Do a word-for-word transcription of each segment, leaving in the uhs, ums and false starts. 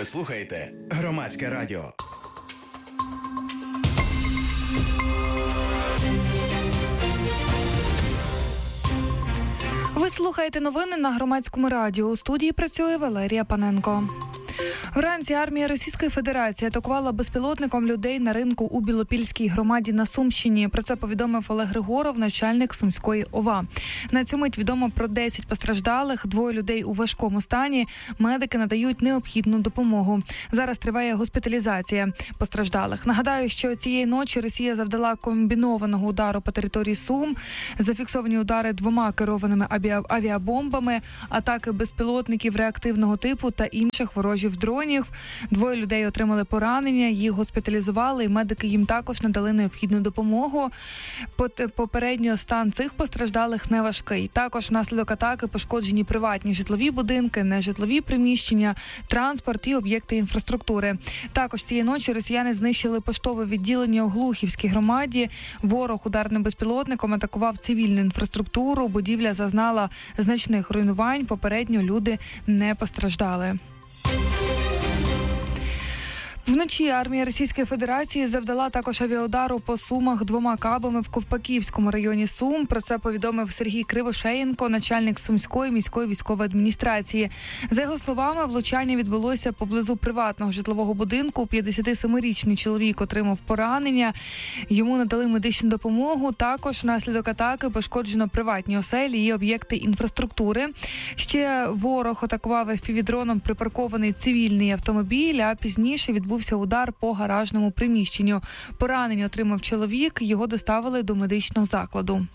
Ви слухаєте Громадське радіо. Ви слухаєте новини на Громадському радіо. У студії працює Валерія Паненко. Вранці армія Російської Федерації атакувала безпілотником людей на ринку у Білопільській громаді на Сумщині. Про це повідомив Олег Григоров, начальник Сумської ОВА. На цю мить відомо про десять постраждалих, двоє людей у важкому стані. Медики надають необхідну допомогу. Зараз триває госпіталізація постраждалих. Нагадаю, що цієї ночі Росія завдала комбінованого удару по території Сум. Зафіксовані удари двома керованими авіабомбами, атаки безпілотників реактивного типу та інших ворожих дронів. Двоє людей отримали поранення, їх госпіталізували, і медики їм також надали необхідну допомогу. Попередньо стан цих постраждалих не важкий. Також внаслідок атаки пошкоджені приватні житлові будинки, нежитлові приміщення, транспорт і об'єкти інфраструктури. Також цієї ночі росіяни знищили поштове відділення у Глухівській громаді. Ворог ударним безпілотником атакував цивільну інфраструктуру. Будівля зазнала значних руйнувань. Попередньо люди не постраждали. Вночі армія Російської Федерації завдала також авіаудару по Сумах двома кабами в Ковпаківському районі Сум. Про це повідомив Сергій Кривошеєнко, начальник Сумської міської військової адміністрації. За його словами, влучання відбулося поблизу приватного житлового будинку. п'ятдесятисемирічний чоловік отримав поранення. Йому надали медичну допомогу. Також внаслідок атаки пошкоджено приватні оселі і об'єкти інфраструктури. Ще ворог атакував еф пі ві-дроном припаркований цивільний автомобіль, а пізніше відбувся удар по гаражному приміщенню. Поранення отримав чоловік, його доставили до медичного закладу.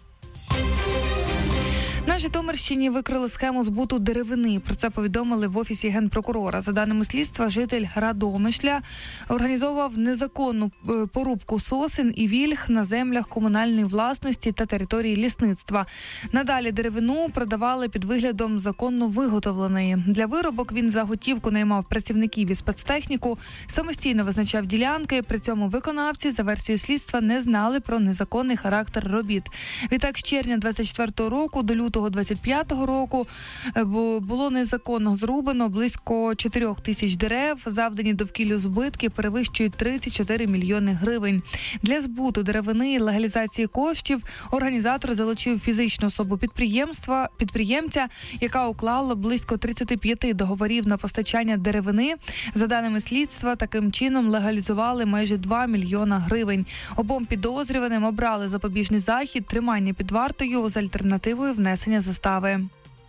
На Житомирщині викрили схему збуту деревини. Про це повідомили в Офісі Генпрокурора. За даними слідства, житель Радомишля організовував незаконну порубку сосен і вільг на землях комунальної власності та території лісництва. Надалі деревину продавали під виглядом законно виготовленої. Для виробок він за готівку наймав працівників і спецтехніку, самостійно визначав ділянки. При цьому виконавці, за версією слідства, не знали про незаконний характер робіт. Відтак, з червня двадцять четвертого року до лютого двадцять п'ятого року було незаконно зрубано близько чотирьох тисяч дерев. Завдані довкіллю збитки перевищують тридцять чотири мільйони гривень. Для збуту деревини і легалізації коштів організатор залучив фізичну особу підприємства, підприємця, яка уклала близько тридцять п'ять договорів на постачання деревини. За даними слідства, таким чином легалізували майже два мільйона гривень. Обом підозрюваним обрали запобіжний захід, тримання під вартою з альтернативою внесення застави.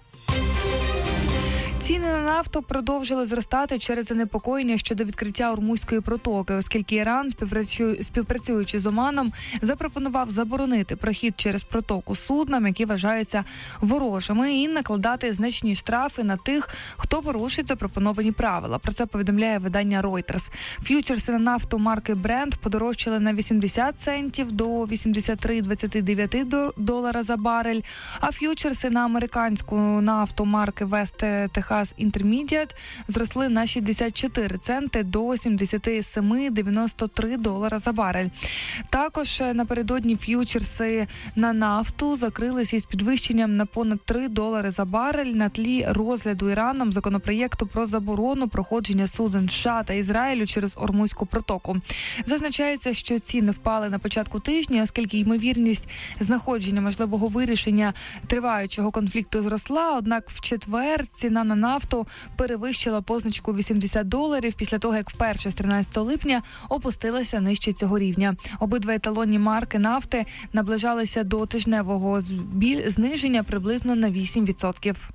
Ціни на нафту продовжили зростати через занепокоєння щодо відкриття Ормузької протоки, оскільки Іран, співпрацюючи з Оманом, запропонував заборонити прохід через протоку суднам, які вважаються ворожими, і накладати значні штрафи на тих, хто порушить запропоновані правила. Про це повідомляє видання Reuters. Ф'ючерси на нафту марки Brent подорожчали на вісімдесят центів до вісімдесят три цілих двадцять дев'ять долара за барель, а ф'ючерси на американську нафту марки West Texas Intermediate зросли на шістдесят чотири центи до сімдесят сім цілих дев'яносто три долара за барель. Також напередодні ф'ючерси на нафту закрились із підвищенням на понад три долари за барель на тлі розгляду Іраном законопроєкту про заборону проходження суден США та Ізраїлю через Ормузьку протоку. Зазначається, що ціни впали на початку тижня, оскільки ймовірність знаходження можливого вирішення триваючого конфлікту зросла, однак в четвер ціна на нафту перевищила позначку вісімдесят доларів після того, як вперше з тринадцятого липня опустилася нижче цього рівня. Обидва еталонні марки нафти наближалися до тижневого зниження приблизно на вісім відсотків.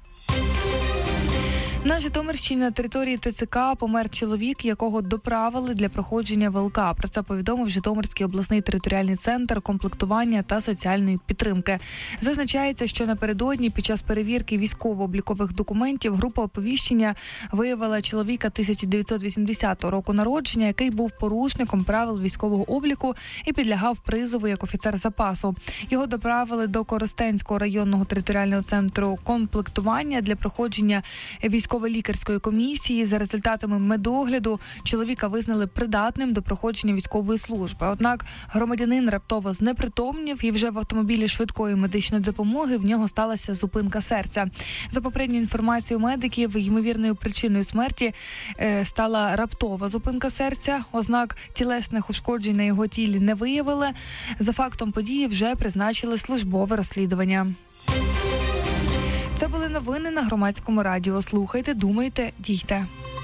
На Житомирщині на території те це ка помер чоловік, якого доправили для проходження ВЛК. Про це повідомив Житомирський обласний територіальний центр комплектування та соціальної підтримки. Зазначається, що напередодні під час перевірки військово-облікових документів група оповіщення виявила чоловіка тисяча дев'ятсот вісімдесятого року народження, який був порушником правил військового обліку і підлягав призову як офіцер запасу. Його доправили до Коростенського районного територіального центру комплектування для проходження військового військово-лікарської комісії. За результатами медогляду чоловіка визнали придатним до проходження військової служби. Однак громадянин раптово знепритомнів і вже в автомобілі швидкої медичної допомоги в нього сталася зупинка серця. За попередньою інформацією медиків, ймовірною причиною смерті е, стала раптова зупинка серця. Ознак тілесних ушкоджень на його тілі не виявили. За фактом події вже призначили службове розслідування. Це були новини на Громадському радіо. Слухайте, думайте, дійте.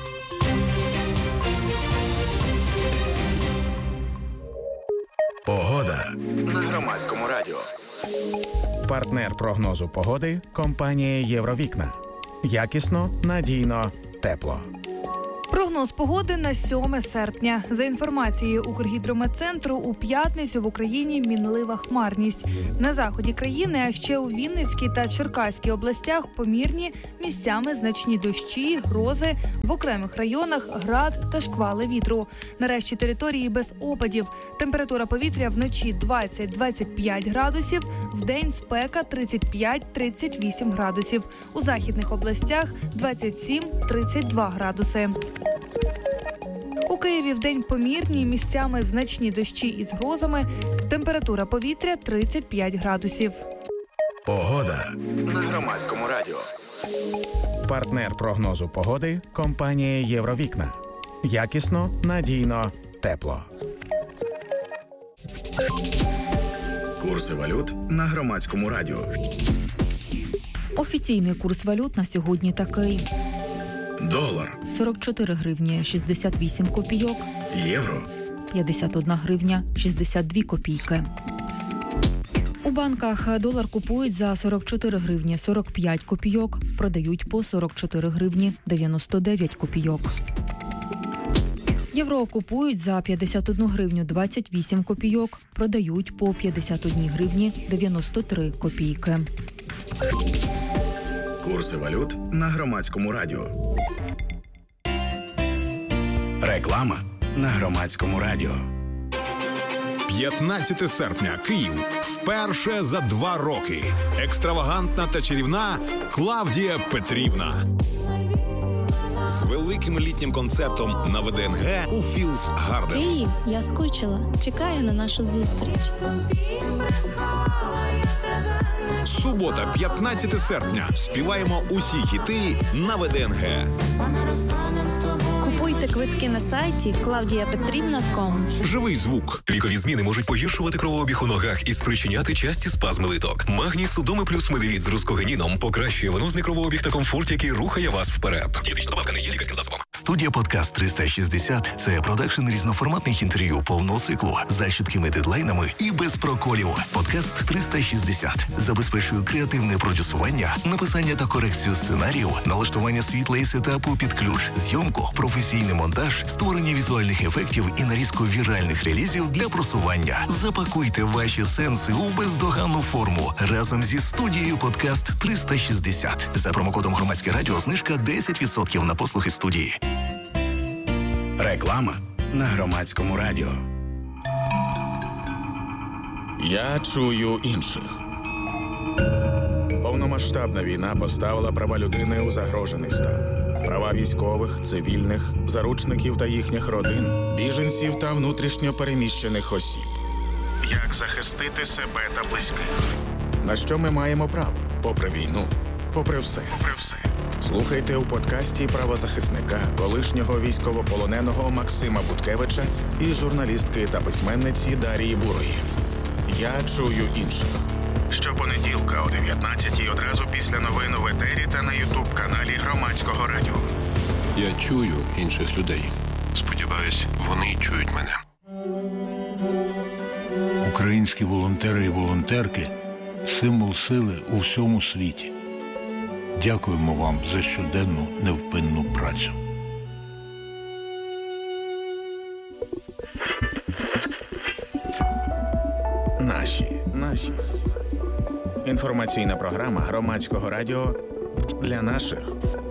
Погода на Громадському радіо. Партнер прогнозу погоди – компанія «Євровікна». Якісно, надійно, тепло. Прогноз погоди на сьоме серпня. За інформацією Укргідрометцентру, у п'ятницю в Україні мінлива хмарність. На заході країни, а ще у Вінницькій та Черкаській областях помірні, місцями значні дощі, грози, в окремих районах град та шквали вітру. На решті території без опадів. Температура повітря вночі двадцять - двадцять п'ять градусів, вдень спека тридцять п'ять - тридцять вісім градусів. У західних областях двадцять сім - тридцять два градуси. У Києві вдень помірні, місцями значні дощі із грозами. Температура повітря тридцять п'ять градусів. Погода на Громадському радіо. Партнер прогнозу погоди – компанія «Євровікна». Якісно, надійно, тепло. Курси валют на Громадському радіо. Офіційний курс валют на сьогодні такий. Долар сорок чотири гривні шістдесят вісім копійок. Євро п'ятдесят одна гривня шістдесят дві копійки. У банках долар купують за сорок чотири гривні сорок п'ять копійок, продають по сорок чотири гривні дев'яносто дев'ять копійок. Євро купують за п'ятдесят одну гривню двадцять вісім копійок, продають по п'ятдесят одні гривні дев'яносто три копійки. Курси валют на Громадському радіо. Реклама на Громадському радіо. п'ятнадцяте серпня. Київ. Вперше за два роки. Екстравагантна та чарівна Клавдія Петрівна. З великим літнім концертом на ВДНГ у Філс Гарден. Київ, я скучила. Чекаю на нашу зустріч. Субота, п'ятнадцяте серпня. Співаємо усі хіти на ВДНГ. Купуйте квитки на сайті клавдія петрівна крапка ком. Живий звук. Вікові зміни можуть погіршувати кровообіг у ногах і спричиняти часті спазми литок. Магній Судоми плюс Медевіт з рускогеніном покращує венозний кровообіг та комфорт, який рухає вас вперед. Дієтична добавка не є лікарським засобом. Студія «Подкаст триста шістдесят» – це продакшн різноформатних інтерв'ю повного циклу за чіткими дедлайнами і без проколів. «Подкаст триста шістдесят» забезпечує креативне продюсування, написання та корекцію сценаріїв, налаштування світла і сетапу під ключ, зйомку, професійний монтаж, створення візуальних ефектів і нарізку віральних релізів для просування. Запакуйте ваші сенси у бездоганну форму разом зі студією «Подкаст триста шістдесят». За промокодом «Громадське радіо» знижка десять відсотків на послуги студії. Реклама на Громадському радіо. Я чую інших. Повномасштабна війна поставила права людини у загрожений стан. Права військових, цивільних, заручників та їхніх родин, біженців та внутрішньо переміщених осіб. Як захистити себе та близьких? На що ми маємо право? Попри війну, попри все. Попри все. Слухайте у подкасті правозахисника, колишнього військовополоненого Максима Буткевича і журналістки та письменниці Дарії Бурої. Я чую інших. Щопонеділка о дев'ятнадцятій одразу після новин у етері та на ютуб-каналі Громадського радіо. Я чую інших людей. Сподіваюсь, вони чують мене. Українські волонтери і волонтерки – символ сили у всьому світі. Дякуємо вам за щоденну невпинну працю. Наші. Наші. Інформаційна програма Громадського радіо для наших.